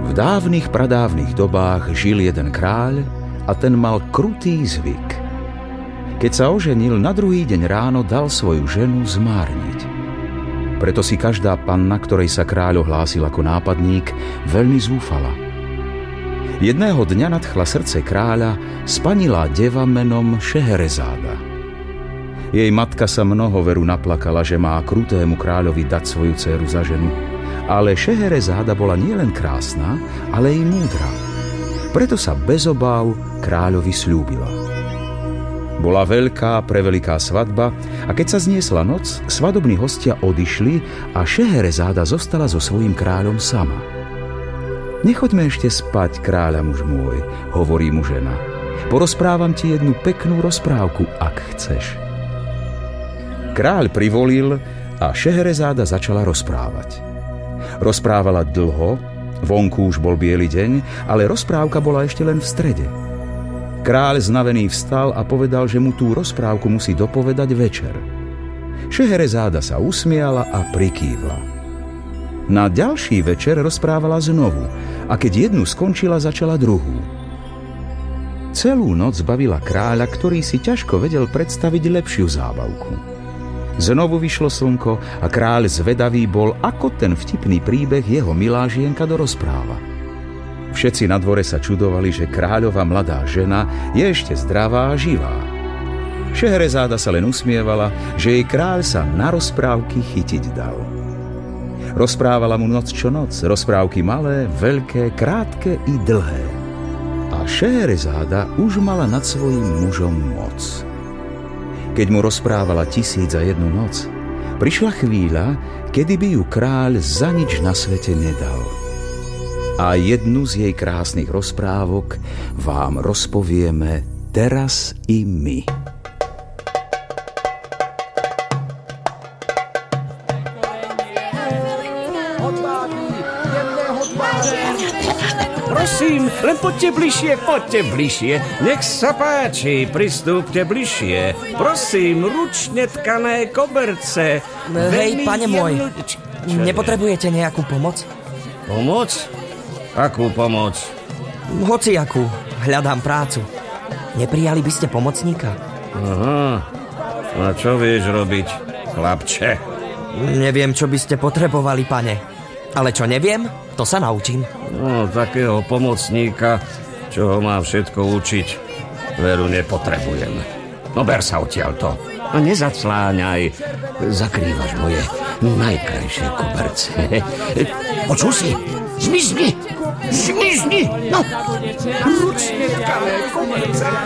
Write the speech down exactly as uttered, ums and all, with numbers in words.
V dávnych pradávnych dobách žil jeden kráľ a ten mal krutý zvyk. Keď sa oženil, na druhý deň ráno dal svoju ženu zmárniť. Preto si každá panna, ktorej sa kráľ ohlásil ako nápadník, veľmi zúfala. Jedného dňa nadchla srdce kráľa spanilá deva menom Šeherezáda. Jej matka sa mnoho veru naplakala, že má krutému kráľovi dať svoju dcéru za ženu. Ale Šeherezáda bola nielen krásna, ale i múdra. Preto sa bez obáv kráľovi sľúbila. Bola veľká, preveľká svadba a keď sa zniesla noc, svadobní hostia odišli a Šeherezáda zostala so svojím kráľom sama. Nechoďme ešte spať, kráľa muž môj, hovorí mu žena. Porozprávam ti jednu peknú rozprávku, ak chceš. Kráľ privolil a Šeherezáda začala rozprávať. Rozprávala dlho, vonku už bol biely deň, ale rozprávka bola ešte len v strede. Kráľ znavený vstal a povedal, že mu tú rozprávku musí dopovedať večer. Šeherezáda sa usmiala a prikývla. Na ďalší večer rozprávala znovu a keď jednu skončila, začala druhú. Celú noc bavila kráľa, ktorý si ťažko vedel predstaviť lepšiu zábavku. Znovu vyšlo slnko a kráľ zvedavý bol, ako ten vtipný príbeh jeho milá žienka dorozpráva. Všetci na dvore sa čudovali, že kráľová mladá žena je ešte zdravá a živá. Šeherezáda sa len usmievala, že jej kráľ sa na rozprávky chytiť dal. Rozprávala mu noc čo noc, rozprávky malé, veľké, krátke i dlhé. A Šeherezáda už mala nad svojím mužom moc. Keď mu rozprávala tisíc za jednu noc, prišla chvíľa, kedy by ju kráľ za nič na svete nedal. A jednu z jej krásnych rozprávok vám rozpovieme teraz i my. Prosím, len poďte bližšie, poďte bližšie. Nech sa páči, pristúpte bližšie. Prosím, ručne tkané koberce. Hej, pane môj, nepotrebujete nejakú pomoc? Pomoc? Akú pomoc? Hociakú, hľadám prácu. Neprijali by ste pomocníka? Aha, a čo vieš robiť, chlapče? Neviem, čo by ste potrebovali, pane. Ale čo neviem, to sa naučím. No, takého pomocníka, čo ho má všetko učiť, veru nepotrebujem. No ber sa odtiaľto. A nezacláňaj, zakrývaš moje najkrajšie koberce. Počul si? Zmizni! Zmizni! No! Ručne tkané koberce!